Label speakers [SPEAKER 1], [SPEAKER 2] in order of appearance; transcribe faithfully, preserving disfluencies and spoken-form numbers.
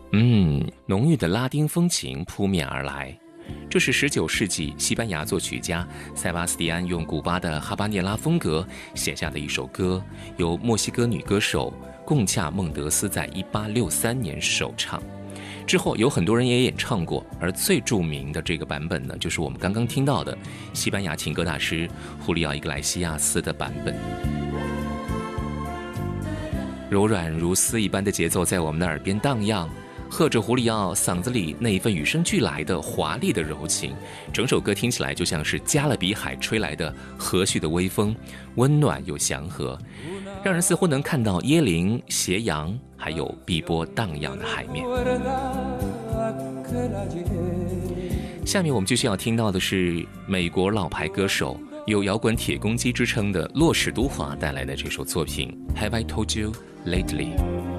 [SPEAKER 1] 嗯，浓郁的拉丁风情扑面而来。这是十九世纪西班牙作曲家塞巴斯蒂安用古巴的哈巴涅拉风格写下的一首歌，由墨西哥女歌手贡恰孟德斯在一八六三年首唱。之后有很多人也演唱过，而最著名的这个版本呢，就是我们刚刚听到的西班牙情歌大师胡里奥·伊格莱西亚斯的版本。柔软如丝一般的节奏在我们的耳边荡漾，和着胡里奥嗓子里那一份与生俱来的华丽的柔情，整首歌听起来就像是加勒比海吹来的和煦的微风，温暖又祥和，让人似乎能看到椰林、斜阳，还有碧波荡漾的海面。下面我们继续要听到的是美国老牌歌手有摇滚铁公鸡之称的洛史都华带来的这首作品 Have I Told You Lately。